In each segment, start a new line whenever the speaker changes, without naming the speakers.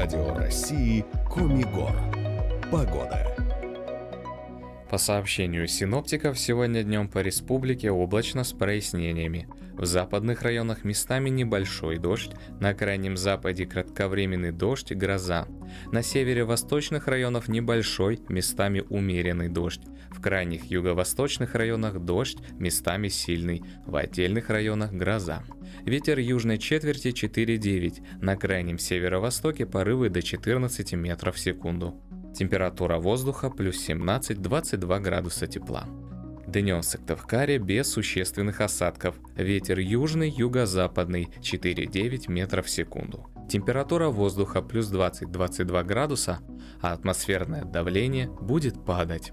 Радио России Коми-Гор. Погода.
По сообщению синоптиков, сегодня днем по республике облачно с прояснениями. В западных районах местами небольшой дождь, на крайнем западе кратковременный дождь и гроза. На северо-восточных районах небольшой, местами умеренный дождь. В крайних юго-восточных районах дождь, местами сильный, в отдельных районах гроза. Ветер южной четверти 4,9, на крайнем северо-востоке порывы до 14 метров в секунду. Температура воздуха плюс 17-22 градуса тепла. Днем в Сыктывкаре без существенных осадков. Ветер южный, юго-западный 4,9 метров в секунду. Температура воздуха плюс 20-22 градуса, а атмосферное давление будет падать.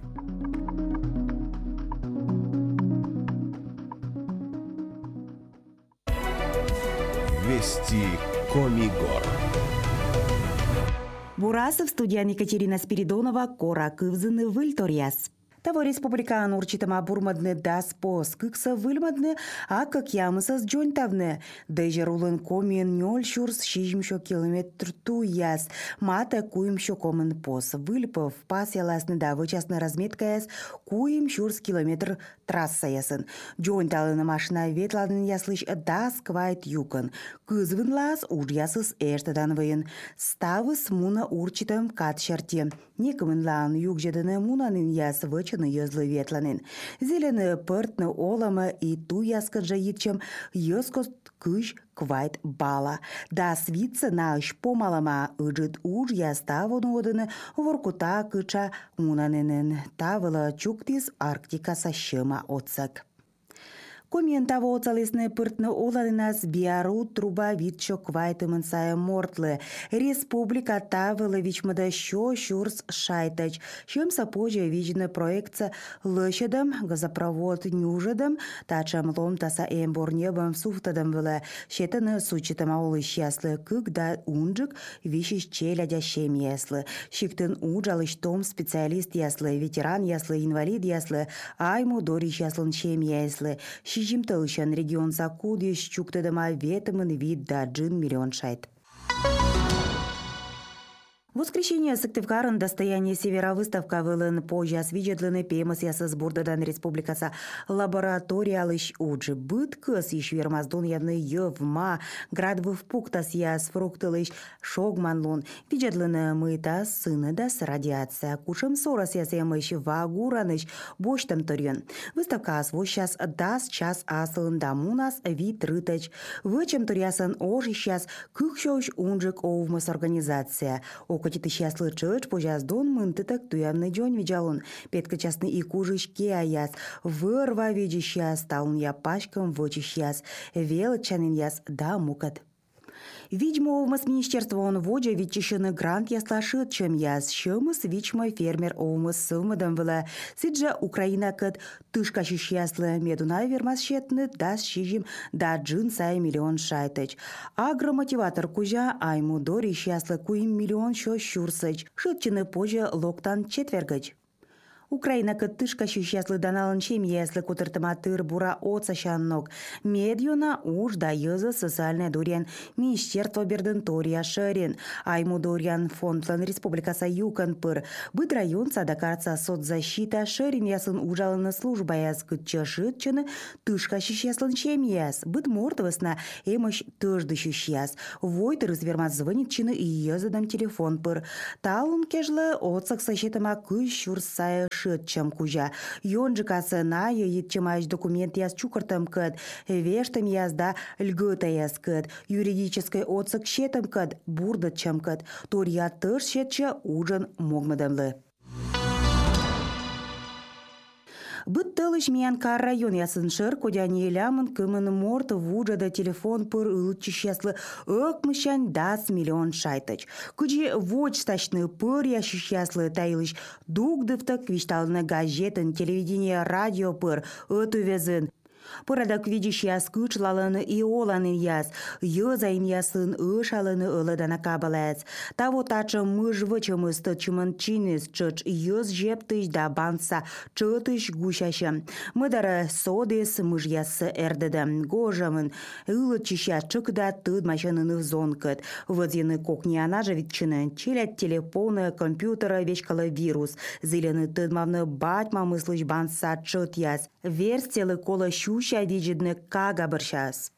Вести Коми-Гор.
Бурасов, студия Екатерина Спиридонова, Кора Кывзыны, Выльторяс. Того республикан урчитама бурмадны даспос, кыкса выльмадны, а как ямысас джонтавны. Дежер улын комин нёл шурс шижмшо километр туяс. Мата куимшо комын пос. Выльпов пас яласны да вычасны разметка яс, куим шурс километр трасса ясын. Джонталыны машина ветладын яслыш дас квайт юкан. Кызвын лас уж ясыс эштадан вейн. Ставыс муна урчитам кат шарте. Некымын лан югжеданы мунанын яс вычаны езлы ветланын. Зелены пыртны олама и ту яскаджа итчем ескост кыш квайт бала. Да свитца наш помалама ыджит уж яставын одыны воркута кыча мунанынын. Тавыла чуктис Арктика сащыма отсак. Комментаво оцалесны пыртны оланынас биару труба витчо квайтымын сайы мортлы. Республика тавылы вичмада шо шурс шайтач. Чем сапожа виджны проекция лышедам, газопровод нюжедам, тачам лом таса эмбор небом суфтадам вылы. Шетаны сучитам аулы счастлы, когда унджик вишиш челядя шем яслы. Шиктын уджалыш том специалист яслы, ветеран яслы, инвалид яслы, айму дориш яслын шем яслы. Шижимтылшан регион закудеш чуктадама ветымын вид да 1 миллион шайт. Воскресенье Сыктывкарын достояние севера выставка вылын пожас виджедлыны пемыс ясыз бурдадан республикаса лабораториялыш уджи быт кыс иш вермаздон явны евма град впуктас яс фруктылыш шогманлун виджедлыны мыта сыны дас радиация кушым сорас ясемыш вагураныш боштам торьен. Выставка асвощас дас час асылын дамунас вид рытач. Вычем торьясын ожи щас кыкшош унжик овмыс организация. Окотиты счастлы чыч пожаздон мынтытак туянны джон виджалун. Петка частны и кужишке аяс. Вырва види щас, талун я пачкам вочи щас. Вел чанин яс да мукат. Видимо, овмас министерство он воджа вичишыны грант яслашыт чем яс. Шымыс вичмой фермер овмас сылмыдам вылы. Сиджа Украина кыт тышка яслы медуна вермас щетны дас шижим да 1 миллион шайтыч. Агромотиватор кужа айму дори яслы куим миллион шо шурсыч. Шытчыны позже локтан четвергыч. Украина кыттышка щяслы даналын чем яслы кутыртыма тыр бура отса шаннок. Медиона уж да езы социальная дурян министерство берден тория шерин. Айму дурян фондлан республикаса юкан пыр. Быд район садакарца соцзащита шерин ясын ужалыны служба яс кытча шытчыны тышка щяслын чем яс. Быд мортвысна эмыш тыжды щяс. Войты развермат звонитчыны и езыдам телефон пыр. Талун кежлы отсак сащетыма кыш шурсая шытчам кужа. Йонжикасы на етчемаш документ яс чукартам кыд, вештам яс да льгыта яс кыд, юридической отсак щетам кыд, бурдатчам кыд, торья тыш щетча ужин могмадамлы. Быттылыш Миянкар район ясыншыр кодяне елямын кымын морт вуджада телефон пыр ылчищаслы ыкмышан 10 миллион шайтыч. Куджи воч стачны пыр ящищаслы тайлыш дугдывтак вишталны газетын, телевидение, радио пыр ытувезын. Порядок видящий скычлаланы и оланы яс, йозаим ясын ышаланы ылыдана кабалец. Того тача мыж вычымыз тычымын чиныз чыч йоз жептыш да банса чытыш гущаща. Мыдары содес мыж ясы эрдеда. Гожамын ылычища чыкда тыдмащаныны зонкыт. Вызины кокни анажа витчины. Челят телефоны, компьютера, вечкалы вирус. Зеленый тыдмавны батьма мыслыш банса чыт яс. Верстелы кола щуща виджидны кага бырщас.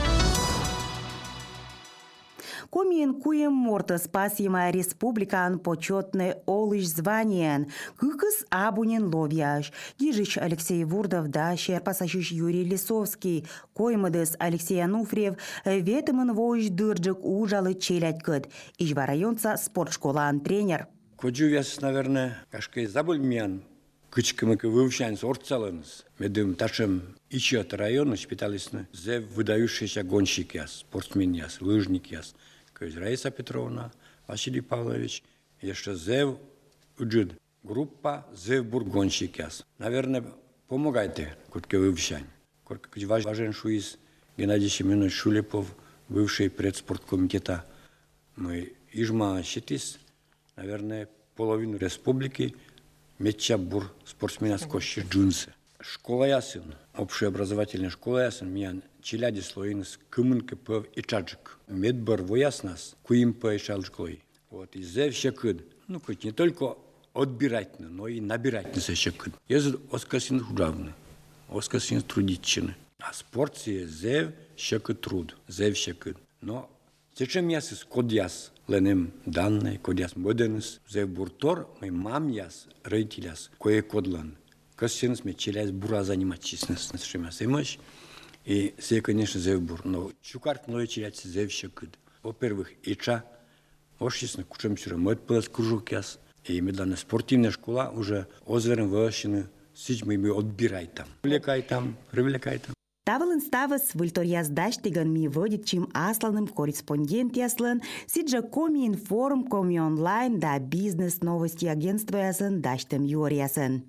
Комин куем морта спасима республикан почетный олыш званиен. Кыкыс абунин ловяш. Гижич Алексей Вурдов да шерпасащущ Юрий Лисовский. Коймыдыс Алексей Ануфриев ветымын войш дырджик ужалы челять кыт. Ижва районца спортшколан тренер.
Коджувяс, наверное, кашкай забыльмян. Кычкымык выучанец орцалыныз. Медым ташым ичет района шпиталисны. Зе выдающийся гонщик яс, спортсмен яс, лыжник яс. Раиса Петровна, Василий Павлович, еще ЗЭВ уджид. Группа ЗЭВ бургонщик яс. Наверное, помогайте, кутке выучань. Важен шуис Геннадий Семенович Шулепов, бывший предспорткомитета. Мы ижма щитис, наверное, половину республики метча бур спортсмена скощи джунсы. Школа ясен, общеобразовательная школа ясен, меня челяди слоинс кымынка пыв и чаджик. Медбор вояс нас, куим по и шалжклой. Вот, и зев щекыд. Ну, хоть не только отбирать, но и набирать на щекыд. Езд оскасин худавны, оскасин трудитчины. А спорт се зев щекыд труд, зев щекыд. Но зачем ясис код яс, ленем данные, код яс моденс, зев буртор, мой мам яс, родитель яс, кое кодлан. Косинс мы челясь бура занимать честность на шемяс имаш. И все, конечно, зев бур. Но чукарт мной челять зев щекыд. Во-первых, ича, ошчесно, кучем сюра, мой пылас кружок яс. И медленно спортивная школа уже озвером ващины, сич мы отбирай там. Привлекай там.
Тавылын ставыс выльторяз даштиган ми водит чим асланым корреспондент яслан, сиджа коми информ, коми онлайн да бизнес новости агентства ясын даштым юр ясын.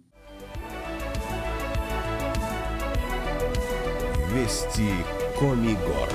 Вести Комигор.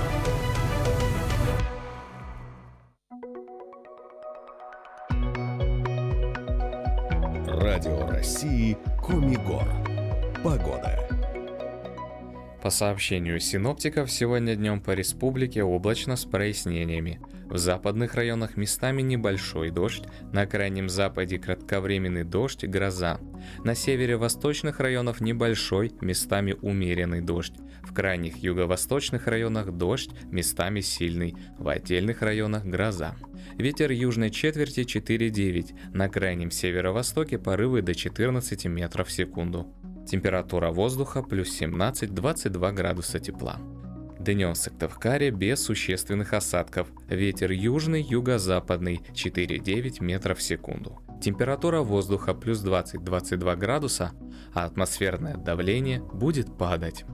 Радио России Комигор. Погода.
По сообщению синоптиков, сегодня днем по республике облачно с прояснениями. В западных районах местами небольшой дождь, на крайнем западе кратковременный дождь, гроза. На северо-восточных районах небольшой, местами умеренный дождь. В крайних юго-восточных районах дождь, местами сильный. В отдельных районах гроза. Ветер южной четверти 4,9, на крайнем северо-востоке порывы до 14 метров в секунду. Температура воздуха плюс 17-22 градуса тепла. Днем в Сыктывкаре без существенных осадков. Ветер южный, юго-западный 4,9 метров в секунду. Температура воздуха плюс 20-22 градуса, а атмосферное давление будет падать.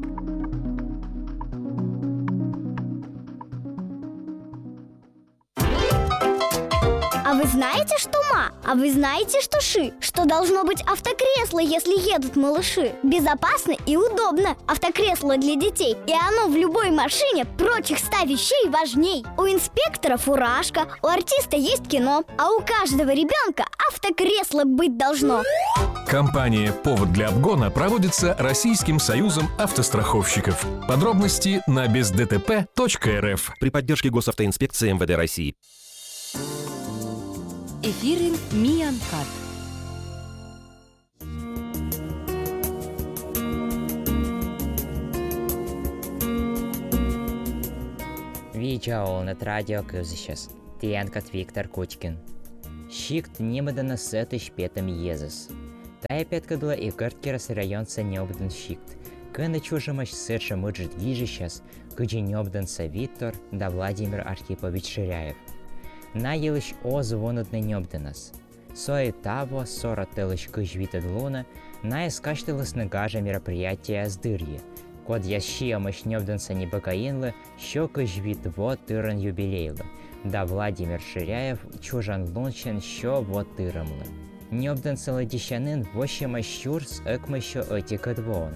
А вы знаете, что ма? А вы знаете, что ши? Что должно быть автокресло, если едут малыши? Безопасно и удобно. Автокресло для детей. И оно в любой машине прочих 100 вещей важней. У инспектора фуражка, у артиста есть кино, а у каждого ребенка автокресло быть должно.
Кампания «Повод для обгона» проводится Российским союзом автостраховщиков. Подробности на бездтп.рф
при поддержке Госавтоинспекции МВД России.
Эфирин Миянкат.
Видео на радио кызышас. Тиянкат Виктор Кучкин. Шикт немыдана сетыш петам езыс. Тая петкадла и карткерас районца необдан шикт. Кына чужимаш сетша мыджит вижищас, кыджи необданца Виктор да Владимир Архипович Ширяев. Наелыш озу вонудны необданас. Сой того сора телыш кыжвитад луна, на искаштылыс нагажа мероприятия сдырье. Код ящия мыш необданца не бакаинлы, щё кыжвит вот тыран юбилейлы. Да Владимир Ширяев чужан лунчен щё вот тырамлы. Необданца ладищанын вощема щурс экмыщё этикад вон.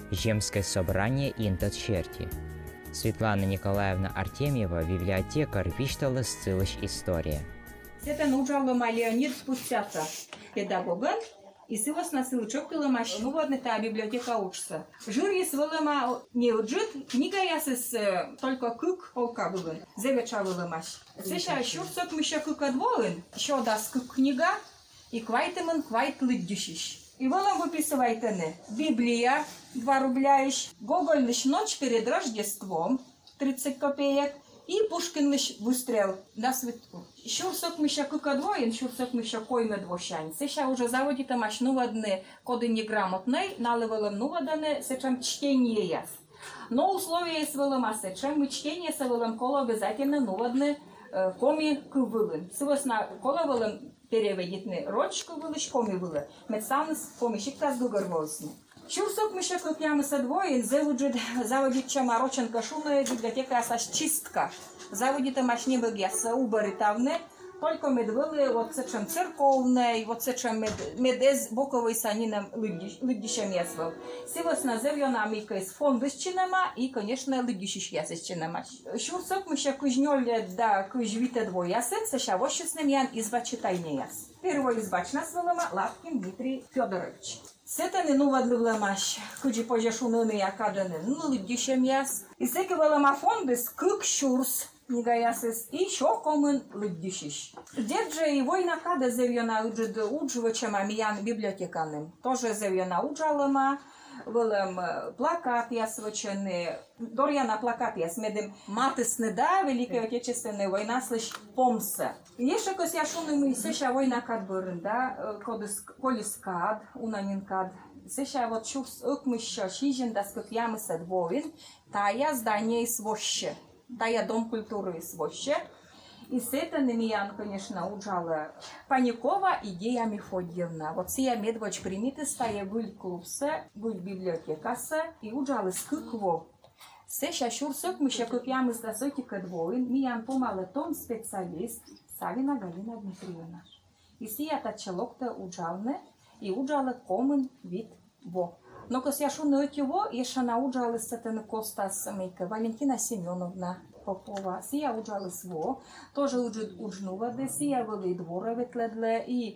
Земское собрание интот черти. Светлана Николаевна Артемьева, библиотекарь, виштала ссылыш история.
Это научала Леонид спустяться педагога, и сылась на сылычок тылымаш, ну вот та библиотека учится. Жюри свылыма не уджит, книга ясыс только кык полка вылын, зевеча вылымаш. Сеша щурцок мыша кыка двоин, еще даст кык книга, и квайтымын квайт лыддюшиш. И вылым выписывайтыны. Библия 2 рубля ищ, Гоголь лишь ночь перед Рождеством 30 копеек, и Пушкин лишь выстрел на свету. Щурсок мыша кыка двоин, щурсок мыша койме двощань. Сеша уже заводит амаш нувадны коды неграмотной, наливалым нуваданы, сечем чтение яс. Но условия с вылыма сечем, мы чтение с вылым коло обязательно нувадны коми кывылын. Сывосна коло вылым переведетны рочку вылыш коми вылы. Медсанс коми щиктас гугорвозны. Щурсок мыша кыпьямы со двоин, заводит чама роченка шумная библиотека асаш чистка. Заводит амаш не бегяса убаритавны, только медвылы вот сечем церковной, вот сечем медез боковой санином лыддищем ясвал. Сивосна зевьона мика из фонда с чинама и, конечно, лыддищиш яс с чинама. Щурсок мыша кыжнёле да кыжвите двоясы, сеша вощесным ян избачитайне яс. Первый избачна свалама Лавкин Дмитрий Федорович. Сетани ну вадлывламаш, кыджи пожешуныны якаданы, ну лыддищем яс. И секи валама фондыс кык щурс. Нигаясис и еще комын лыддющиш. Держи и война када зевьона удживачема миян библиотеканым. Тоже зевьона уджалама, вылым плакат ясвачены, дорьяна плакат яс медем матысны да, Великой Отечественной война слышь помса. Еще кос яшуным и сеша война кад бырын, да, колис кад, унанин кад. Сеша вот чувс ыкмыща шижен да скак ямы садвовин, тая здание своще. Да, я дом культуры своще. И с этого меня, конечно, уджала Паникова Идея Мефодьевна. Вот сия медвоч примиты стая гуль клубса, гуль библиотекаса и уджала скыкво. Сеша шурсок мы ще копьям из досоки кадвоин, миян помала том специалист Савина Галина Дмитриевна. И сия тачалок-то уджалне и уджала комын вид во. Но кос я шуну его, еще науджалась сатана Костас мейка Валентина Семеновна Попова. Сия уджалась во, тоже уджнувады, сия вели двора ветледле и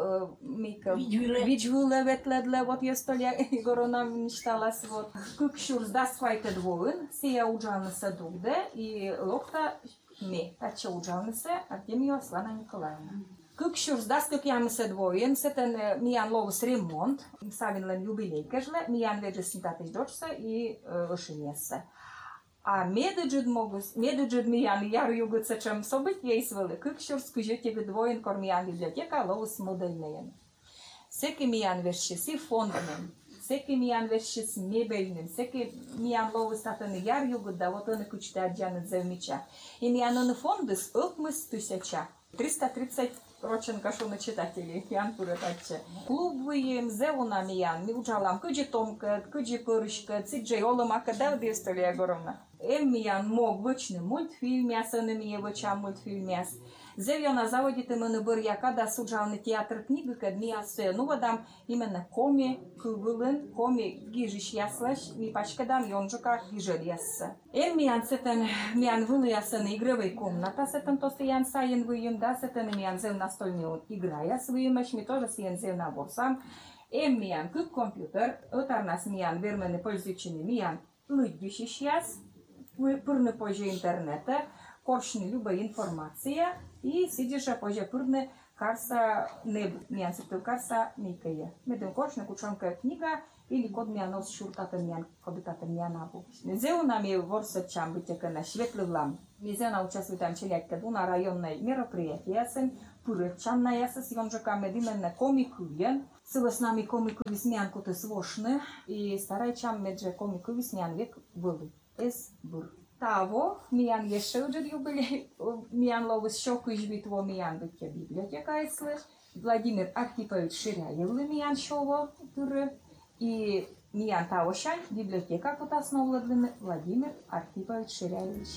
мейка виджвуле ветледле, вот я столя Игорона мечталась вот. Кукшур сдаст хвайка двоин, сия уджалнася дугде и локта ме, тача уджалнася Артемьева Слана Николаевна. Кукшур сдаст как я се двоен, сетен миян ловус ремонт, савинлен юбилей кажле, миян веде синтатиш дочса и вышинесе. А медеджид миян яр югут сечем событь ейсвели, кукшур скужете двоен кор миян библиотека ловус модельнеен. Секи миян вершиси фондмен, секи миян вершис мебельным, секи миян ловус татен яр югут, да вот он и кучта адьянет завмеча. И миян он фондыс ылкмыс 330 роченка шуна читателей, ян пуретаче. Клубвые мзеуна миян, ми уджалам кыджи томка, кыджи пырышка, циджей олама кадал дестолия горовна. Миян мог вычны мультфильм ясаны мие вычам мультфильм яс. Зевьона заводит именно бырья, когда суджалный театр книги, kad mi ясы, ну водам именно коми кывылын, коми гижиш яслаш, ми пачкадам йонжука гижел ясса. Миян сетен миян вылы ясаны игровой комната, сетен тосты ян сайен выем, да, сетен миян зел настольную игра яс выемаш, ми тоже сиен зел на борсам. Миян кык компьютер, отарнас миян вермены пользуючими миян лыддющиш яс, пырны позже интернета, коршны любая информация и сидиша позже пырны карса неб, миян септил карса мейкая. Медем коршны кучонка книга или код миян ос шуртата миян, кодитата миян абу. Мезеу нами ворса чам бытека на шветлый лам. Мезеу на участвует там челять кадуна районной мероприятия сен, пырык чам на ясас йонжака медимен на комикуен. Сила с нами комикувис миян коты свошны и старай чам медже комикувис миян век были. Эс бур. Таво, миян еще уже юбилей, миян ловус щеку и жвитво миян бытья библиотека ислы, Владимир Архипович Ширяевлы миян шово туры, и миян таошань библиотека кот основладлины Владимир Архипович Ширяевич.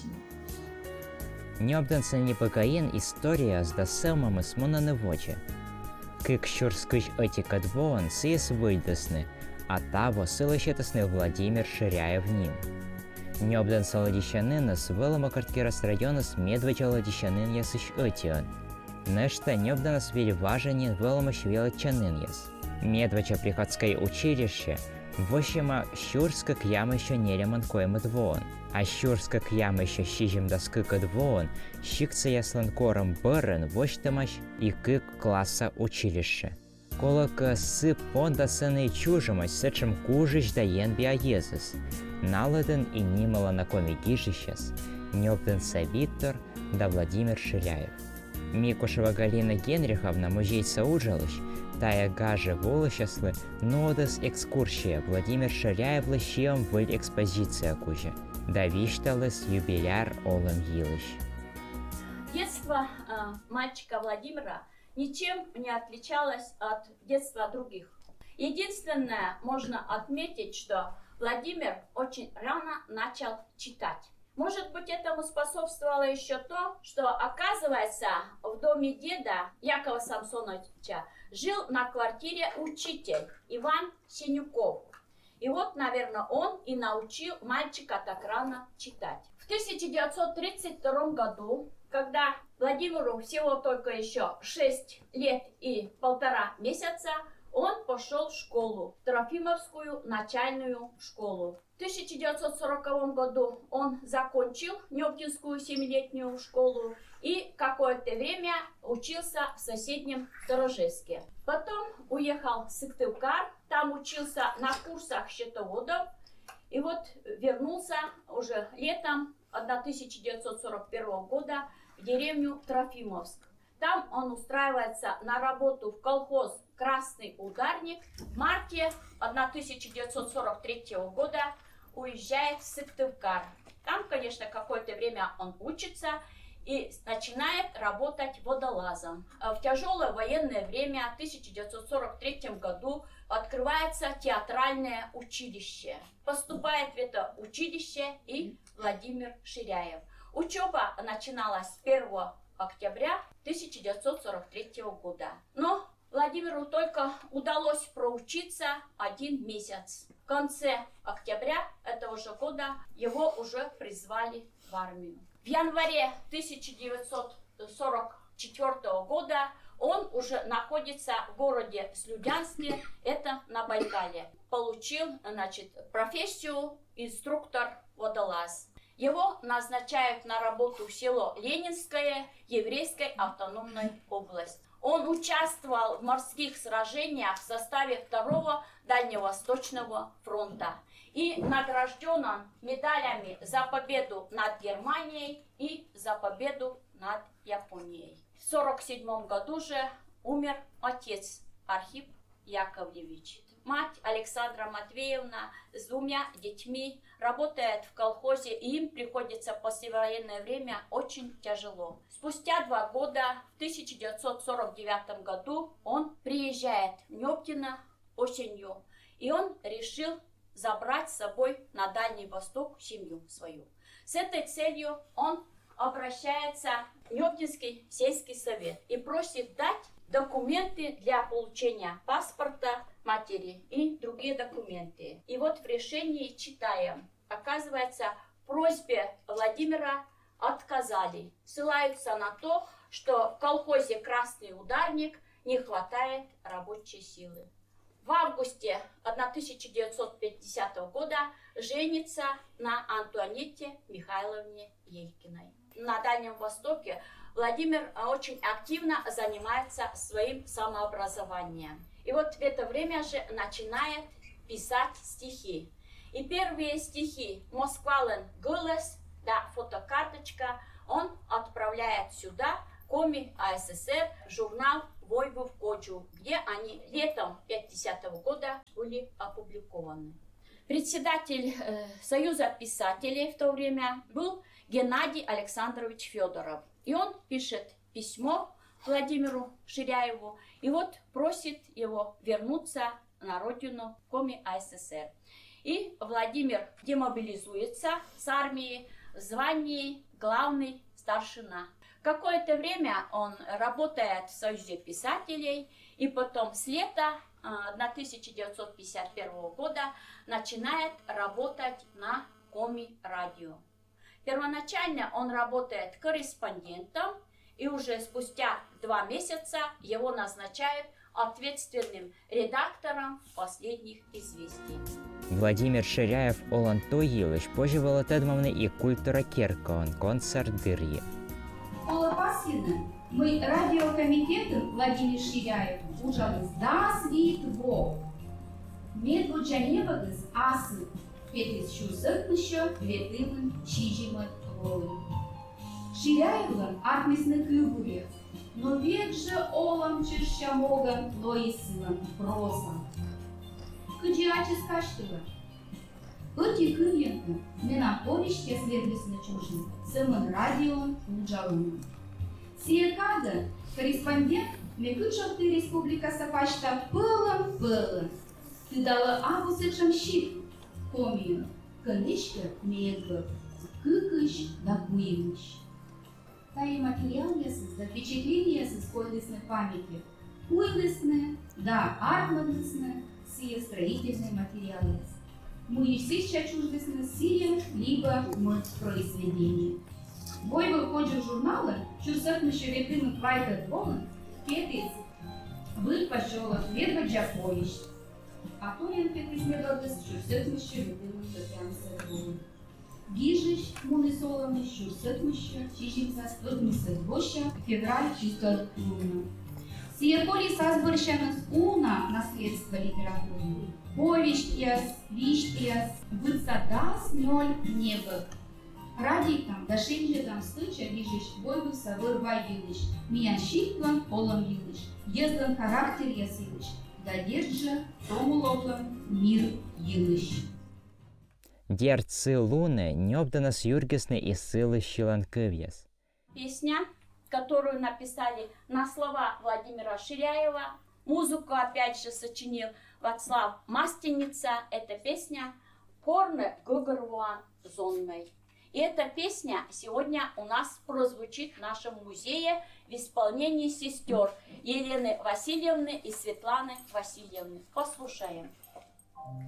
Необданца непокоен история с досылмом смона невоче. Кик щурскыч отика двоан сис выйдесны, а того силищетесний Владимир Ширяев ним. Нёбдан саладищанынас вылама карткерас районас медвача ладищанын ясыш отион. Нешта нёбданас вельважанин вылама швелачанын яс. Медвача приходское училище вощема Щурска кьяма еще нереман коема двоон. А Щурска кьяма еще щижем доскыка двоон, щикца ясланкором бырын вощтамаш и кык класса училище. Колока сы понда сыны чужимась, сычем кужищ даен биоезыс. Наладен и нимала на коме гижищас, нёбдан Савиттор да Владимир Ширяев. Микушева Галина Генриховна музей сауджалыш, тая гаже волощаслы, нодас экскурсия Владимир Ширяев лыщием выль экспозиция кужа. Да вишталыс юбиляр олым елыш.
Детство мальчика Владимира ничем не отличалось от детства других. Единственное, можно отметить, что Владимир очень рано начал читать. Может быть, этому способствовало еще то, что, оказывается, в доме деда Якова Самсоновича жил на квартире учитель Иван Синюков. И вот, наверное, он и научил мальчика так рано читать. В 1932 году, когда Владимиру всего только еще 6 лет и 1,5 месяца, он пошел в школу, в Трофимовскую начальную школу. В 1940 году он закончил Нёбтинскую 7-летнюю школу и какое-то время учился в соседнем Сторожевске. Потом уехал в Сыктывкар, там учился на курсах счетоводов и вот вернулся уже летом 1941 года в деревню Трофимовск. Там он устраивается на работу в колхоз «Красный ударник». В марте 1943 года уезжает в Сыктывкар. Там, конечно, какое-то время он учится и начинает работать водолазом. В тяжелое военное время, в 1943 году, открывается театральное училище. Поступает в это училище и Владимир Ширяев. Учеба начиналась с 1 октября 1943 года. Но Владимиру только удалось проучиться 1 месяц. В конце октября этого же года его уже призвали в армию. В январе 1944 года он уже находится в городе Слюдянске, это на Байкале. Получил, профессию инструктор-водолаз. Его назначают на работу в село Ленинское Еврейской автономной области. Он участвовал в морских сражениях в составе 2-го Дальневосточного фронта и награжден он медалями за победу над Германией и за победу над Японией. В 1947 году же умер отец Архип Яковлевич. Мать Александра Матвеевна с 2 детьми работает в колхозе, и им приходится в послевоенное время очень тяжело. Спустя 2 года, в 1949 году, он приезжает в Нёбтино осенью, и он решил забрать с собой на Дальний Восток семью свою. С этой целью он обращается в Нёбтинский сельский совет и просит дать документы для получения паспорта матери и другие документы. И вот в решении читаем. Оказывается, в просьбе Владимира отказали. Ссылаются на то, что в колхозе «Красный ударник» не хватает рабочей силы. В августе 1950 года женится на Антуанетте Михайловне Елькиной. На Дальнем Востоке Владимир очень активно занимается своим самообразованием. И вот в это время же начинает писать стихи. И первые стихи «Москвален Гулес», да, фотокарточка, он отправляет сюда, Коми АССР, журнал «Войву в Коджу», где они летом 1950 года были опубликованы. Председатель Союза писателей в то время был Геннадий Александрович Федоров. И он пишет письмо Владимиру Ширяеву и вот просит его вернуться на родину Коми АССР. И Владимир демобилизуется с армии в звании главный старшина. Какое-то время он работает в Союзе писателей, и потом с лета 1951 года начинает работать на Коми-радио. Первоначально он работает корреспондентом, и уже спустя 2 месяца его назначают ответственным редактором последних известий.
Владимир Ширяев olan toyilış поживала тедмовны и культура керкон концерт дырье.
Олапасины мы радиокомитет Владимир Ширяев ужалыз да свит во. Медводжаневагыз асы петис шусыкныша ветымын чижимы волы. Ширяевлан армисны кюбуре, но век же олам чешамоган лоисылан проза. Кыджиачис каштыла. Эти кюенты мена повещи следвисны чужны, сымын радион уджалыны. Сиекада корреспондент мекычалты республика сапачта пылын. Ты дала авусыкшам щит комию, кындышка медгы, кыкыш да куемыш. Таи материалиясыз да впечатлениясыз койдысны памяти, уйлысны да армадысны сие строительные материалы. Мы еще чуждысны сие либо мы произведения. Бой выходит журнала, чусатныше ветымы квайта дволы, петец, был пошёла медводжа повещь. А то я петец медводыс, чусатныше ветымы татьянса дволы. Гижиш мунисоланы, чусатныше, чижимца, стыдмысы двоща, февраль чисто луна. Сие поли сазборщанас уна наследство литературы. Повещьяс, виштьяс, выцадас ноль небо. Радикам, дашенжедам стыча вижиш, бойбуса вырва юлиш, меня щитлан полом юлиш, ездан характер ясилиш, да держа промулоплан мир юлиш.
Дерцы луны необдано с юргесны и сылы щеланкывьяс.
Песня, которую написали на слова Владимира Ширяева, музыку опять же сочинил Вацлав Мастеница, это песня «Порне гыгырвуан зонной». И эта песня сегодня у нас прозвучит в нашем музее в исполнении сестер Елены Васильевны и Светланы Васильевны. Послушаем.